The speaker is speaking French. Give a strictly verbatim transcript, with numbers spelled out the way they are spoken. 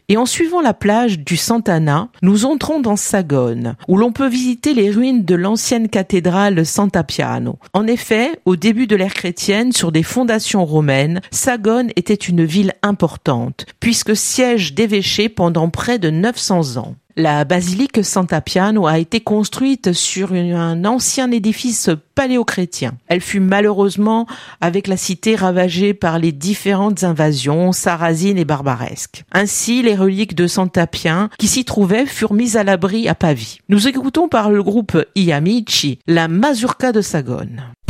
Et en suivant la plage du Sant'Anna, nous entrons dans Sagone, où l'on peut visiter les ruines de l'ancienne cathédrale Sant'Appiano. En effet, au début de l'ère chrétienne, sur des fondations romaines, Sagone était une ville importante, puisque siège d'évêché pendant près de neuf cents ans. La basilique Sant'Appiano a été construite sur un ancien édifice paléochrétien. Elle fut malheureusement, avec la cité, ravagée par les différentes invasions sarrasines et barbaresques. Ainsi, les reliques de Sant'Appien qui s'y trouvaient furent mises à l'abri à Pavie. Nous écoutons par le groupe I Amici la mazurka de Sagone.